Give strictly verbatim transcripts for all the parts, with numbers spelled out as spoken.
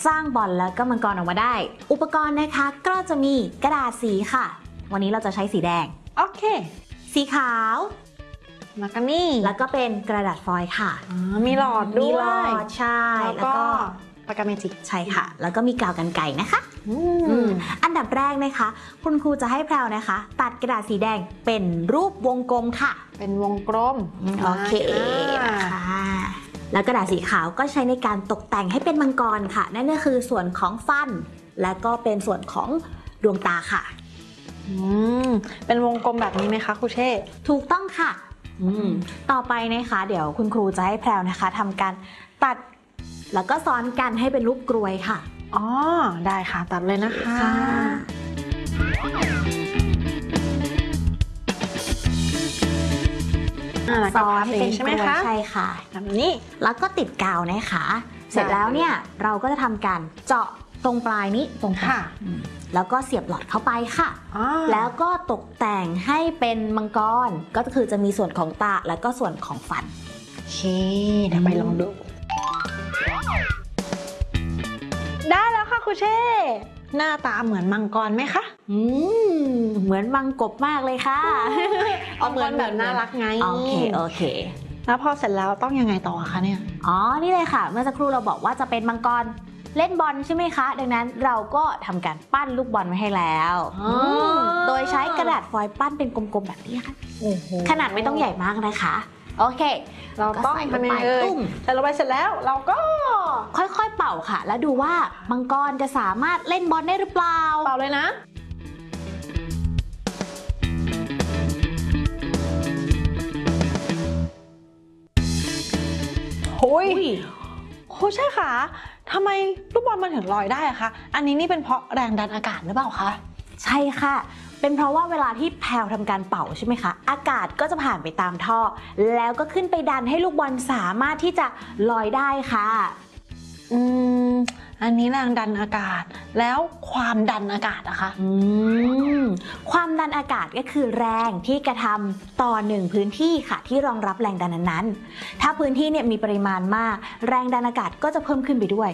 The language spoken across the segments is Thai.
สร้างบอลแล้วก็มังกรออกมาได้อุปกรณ์นะคะก็จะมีกระดาษสีค่ะวันนี้เราจะใช้สีแดงโอเคสีขาวแล้วก็นี่แล้วก็เป็นกระดาษฟอยล์ค่ะมีหลอดด้วยมีหลอดใช่แล้วก็ปากกาเมจิกใช่ค่ะแล้วก็มีกาวกรรไกรนะคะอันดับแรกนะคะคุณครูจะให้แพรวนะคะตัดกระดาษสีแดงเป็นรูปวงกลมค่ะเป็นวงกลมโอเคค่ะแล้วกระดาษสีขาวก็ใช้ในการตกแต่งให้เป็นมังกรค่ะนั่นก็คือส่วนของฟันและก็เป็นส่วนของดวงตาค่ะอืมเป็นวงกลมแบบนี้ไหมคะครูเช่ถูกต้องค่ะอืมต่อไปนะคะเดี๋ยวคุณครูจะให้แพรวนะคะทำการตัดแล้วก็ซ้อนกันให้เป็นรูปกรวยค่ะอ๋อได้ค่ะตัดเลยนะคะซ้อนให้เป็นใช่ไหมคะใช่ค่ะแบบนี้แล้วก็ติดกาวนะคะเสร็จแล้วเนี่ยเราก็จะทำการเจาะตรงปลายนี้ตรงค่ะแล้วก็เสียบหลอดเข้าไปค่ะแล้วก็ตกแต่งให้เป็นมังกรก็คือจะมีส่วนของตาแล้วก็ส่วนของฟันโอเคเดี๋ยวไปลองดูได้แล้วค่ะครูเช่หน้าตาเหมือนมังกรไหมคะอืมเหมือนมังกบมากเลยค่ะเอาเหมือนแบบน่ารักไงโอเคโอเคแล้วพอเสร็จแล้วต้องยังไงต่อคะเนี่ยอ๋อนี่เลยค่ะเมื่อสักครู่เราบอกว่าจะเป็นมังกรเล่นบอลใช่ไหมคะดังนั้นเราก็ทำการปั้นลูกบอลไว้ให้แล้วโดยใช้กระดาษฟอยล์ปั้นเป็นกลมๆแบบนี้ค่ะขนาดไม่ต้องใหญ่มากนะคะโอเคเราต้องทำยังไงตุ้มแต่เราไปเสร็จแล้วเราก็ค่อยๆเป่าค่ะแล้วดูว่ามังกรจะสามารถเล่นบอลได้หรือเปล่าเป่าเลยนะโอ้ยโค้ชใช่ค่ะทำไมลูกบอลมันถึงลอยได้อะคะอันนี้นี่เป็นเพราะแรงดันอากาศหรือเปล่าคะใช่ค่ะเป็นเพราะว่าเวลาที่แพรวทำการเป่าใช่ไหมคะอากาศก็จะผ่านไปตามท่อแล้วก็ขึ้นไปดันให้ลูกบอลสามารถที่จะลอยได้ค่ะอืมอันนี้แรงดันอากาศแล้วความดันอากาศอะคะอืมความดันอากาศก็คือแรงที่กระทำต่อหนึ่งพื้นที่ค่ะที่รองรับแรงดันนั้นๆถ้าพื้นที่เนี่ยมีปริมาณมากแรงดันอากาศก็จะเพิ่มขึ้นไปด้วย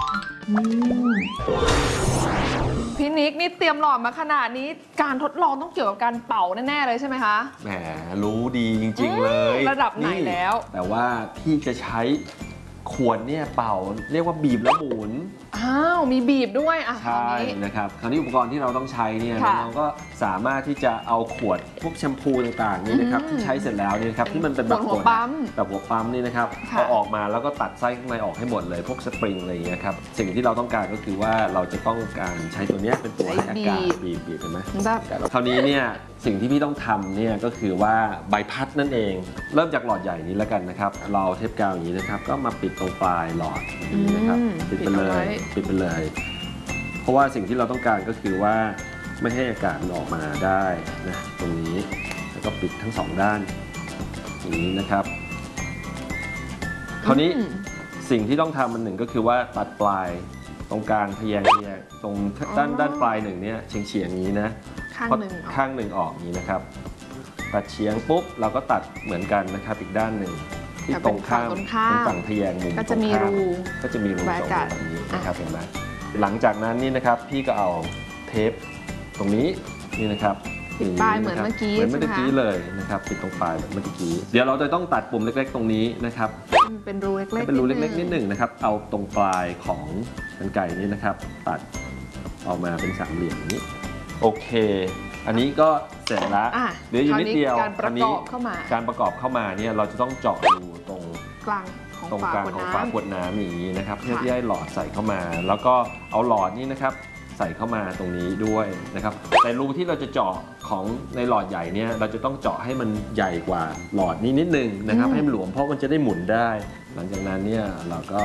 พี่นิกนี่เตรียมหลอดมาขนาดนี้การทดลองต้องเกี่ยวกับการเป่าแน่ๆเลยใช่ไหมคะแหมรู้ดีจริงๆเลยระดับไหนแล้วแต่ว่าพี่จะใช้ขวดเนี่ยเป่าเรียกว่าบีบแล้วหมุนอ้าวมีบีบด้วยอ่ะใช่นะครับคราวนี้อุปกรณ์ที่เราต้องใช้เนี่ยเราก็สามารถที่จะเอาขวดพวกแชมพูต่างๆนี่นะครับที่ใช้เสร็จแล้วเนี่ยครับที่มันเป็นแบบขวดแบบหัวปั๊มนี่นะครับเอาออกมาแล้วก็ตัดไส้ข้างในออกให้หมดเลยพวกสปริงอะไรอย่างเงี้ยครับสิ่งที่เราต้องการก็คือว่าเราจะต้องการใช้ตัวนี้เป็นตัวให้อากาศบีบบีบเห็นไหมคราวนี้เนี่ยสิ่งที่พี่ต้องทำเนี่ยก็คือว่าใบพัดนั่นเองเริ่มจากหลอดใหญ่นี้แล้วกันนะครับเราเทปกาวอย่างนี้นะครับก็มาปิดตรงปลายหลอดนี้นะครับปิดไปเลยปิดไปเลยเพราะว่าสิ่งที่เราต้องการก็คือว่าไม่ให้อากาศออกมาได้นะตรงนี้แล้วก็ปิดทั้งสองด้านอย่างนี้นะครับคราวนี้สิ่งที่ต้องทำมันหนึ่งก็คือว่าตัดปลายตรงกลางทะแยงทะแยงตรงด้านด้านปลายหนึ่งเนี่ยเฉียงเฉียงนี้นะข้างหนึ่งข้างหนึ่งออกนี้นะครับตัดเฉียงปุ๊บเราก็ตัดเหมือนกันนะครับอีกด้านหนึ่งที่ตรงข้ามเป็นฝั่งทะแยงมุมก็จะมีรูก็จะมีรูตรงแบบนี้นะครับเห็นไหมหลังจากนั้นนี่นะครับพี่ก็เอาเทปตรงนี้นี่นะครับปิดปลายเหมือนเมื่อกี้เหมือนเมื่อกี้เลยนะครับปิดตรงปลายแบบเมื่อกี้เดี๋ยวเราจะต้องตัดปุ่มเล็กๆตรงนี้นะครับเป็นรูเล็กๆเป็นรูเล็กๆนิดหนึ่งนะครับเอาตรงปลายของกรรไกรนี้นะครับตัดออกมาเป็นสามเหลี่ยมนี้โอเคอันนี้ก็เสร็จแล้วเหลืออยู่นิดเดียวอันนี้การประกอบเข้ามาเนี่ยเราจะต้องเจาะรูตรงกลางตรงกลางของฝาขวดน้ำอย่างนี้นะครับเพื่อที่ให้หลอดใส่เข้ามา แล้วก็เอาหลอดนี้นะครับใส่เข้ามาตรงนี้ด้วยนะครับแต่รูที่เราจะเจาะของในหลอดใหญ่เนี่ยเราจะต้องเจาะให้มันใหญ่กว่าหลอดนี้นิดนึงนะครับให้มันหลวมเพราะมันจะได้หมุนได้หลังจากนั้นเนี่ยเราก็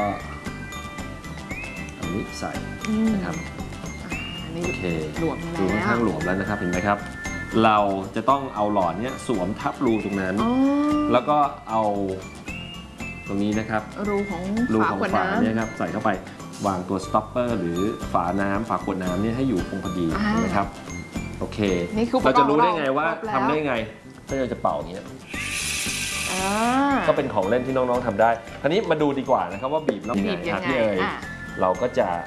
อันนี้ใส่นะครับโอเคดูค่อนข้างหลวมแล้วนะครับเห็นไหมครับเราจะต้องเอาหลอดเนี้ยสวมทับรูตรงนั้นแล้วก็เอาตรงนี้นะครับรูของรูของฝาเนี่ยครับใส่เข้าไปวางตัวสต็อปเปอร์หรือฝาน้ำฝาขวดน้ำเนี่ยให้อยู่คงพอดีนะครับโอเคเราจะรู้ได้ไงว่าทำได้ไงถ้าเราจะเป่าอย่างนี้ก็เป็นของเล่นที่น้องๆทำได้คราวนี้มาดูดีกว่านะครับว่าบีบแล้วไงครับพี่เอ๋ยเราก็จะ